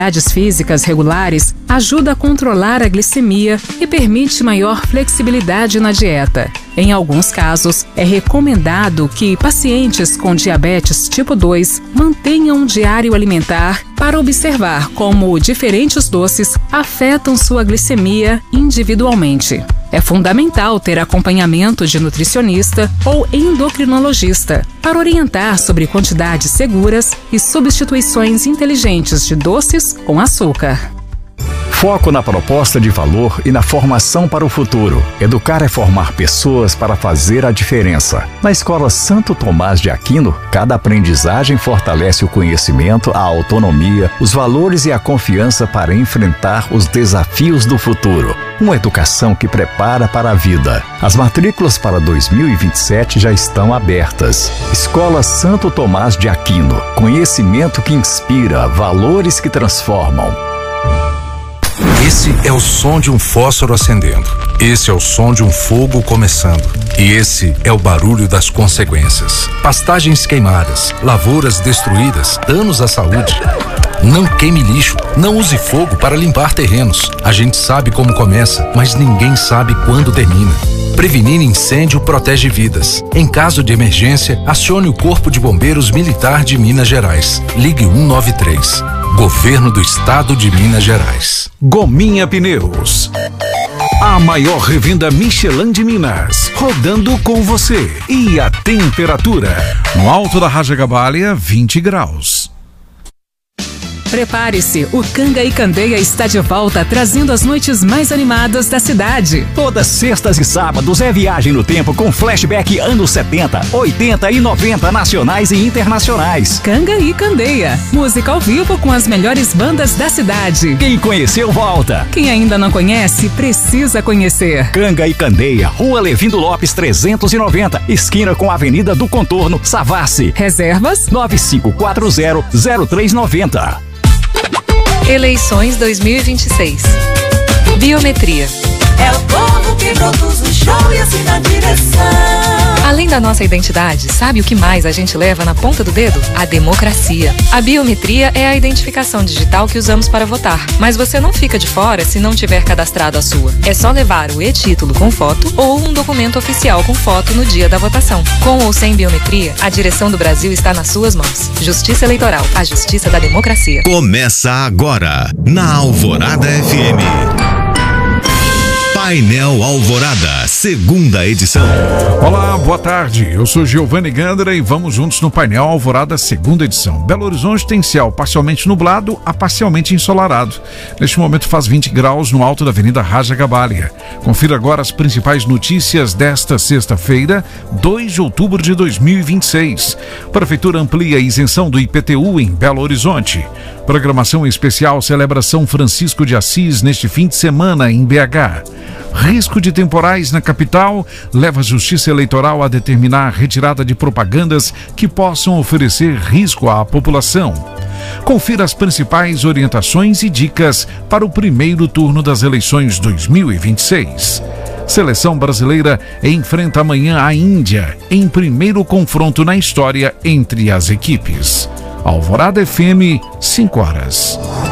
Atividades físicas regulares ajuda a controlar a glicemia e permite maior flexibilidade na dieta. Em alguns casos, é recomendado que pacientes com diabetes tipo 2 mantenham um diário alimentar para observar como diferentes doces afetam sua glicemia individualmente. É fundamental ter acompanhamento de nutricionista ou endocrinologista para orientar sobre quantidades seguras e substituições inteligentes de doces com açúcar. Foco na proposta de valor e na formação para o futuro. Educar é formar pessoas para fazer a diferença. Na Escola Santo Tomás de Aquino, cada aprendizagem fortalece o conhecimento, a autonomia, os valores e a confiança para enfrentar os desafios do futuro. Uma educação que prepara para a vida. As matrículas para 2027 já estão abertas. Escola Santo Tomás de Aquino. Conhecimento que inspira, valores que transformam. Esse é o som de um fósforo acendendo. Esse é o som de um fogo começando. E esse é o barulho das consequências. Pastagens queimadas, lavouras destruídas, danos à saúde. Não queime lixo, não use fogo para limpar terrenos. A gente sabe como começa, mas ninguém sabe quando termina. Prevenir incêndio protege vidas. Em caso de emergência, acione o Corpo de Bombeiros Militar de Minas Gerais. Ligue 193. Governo do Estado de Minas Gerais. Gominha Pneus. A maior revenda Michelin de Minas. Rodando com você. E a temperatura? No alto da Raja Gabalia, 20 graus. Prepare-se, o Canga e Candeia está de volta, trazendo as noites mais animadas da cidade. Todas sextas e sábados é viagem no tempo com flashback anos 70, 80 e 90 nacionais e internacionais. Canga e Candeia, música ao vivo com as melhores bandas da cidade. Quem conheceu, volta. Quem ainda não conhece, precisa conhecer. Canga e Candeia, Rua Levindo Lopes 390, esquina com a Avenida do Contorno, Savassi. Reservas 9540-0390. Eleições 2026. Biometria. É o povo que produz o show e assim na direção. Além da nossa identidade, sabe o que mais a gente leva na ponta do dedo? A democracia. A biometria é a identificação digital que usamos para votar. Mas você não fica de fora se não tiver cadastrado a sua. É só levar o e-título com foto ou um documento oficial com foto no dia da votação. Com ou sem biometria, a direção do Brasil está nas suas mãos. Justiça Eleitoral, a justiça da democracia. Começa agora, na Alvorada FM. Painel Alvorada, segunda edição. Olá, boa tarde. Eu sou Giovanni Gandra e vamos juntos no Painel Alvorada, segunda edição. Belo Horizonte tem céu parcialmente nublado a parcialmente ensolarado. Neste momento faz 20 graus no alto da Avenida Raja Gabalia. Confira agora as principais notícias desta sexta-feira, 2 de outubro de 2026. Prefeitura amplia a isenção do IPTU em Belo Horizonte. Programação especial celebra São Francisco de Assis neste fim de semana em BH. Risco de temporais na capital leva a Justiça Eleitoral a determinar a retirada de propagandas que possam oferecer risco à população. Confira as principais orientações e dicas para o primeiro turno das eleições 2026. Seleção brasileira enfrenta amanhã a Índia em primeiro confronto na história entre as equipes. Alvorada FM, 5 horas.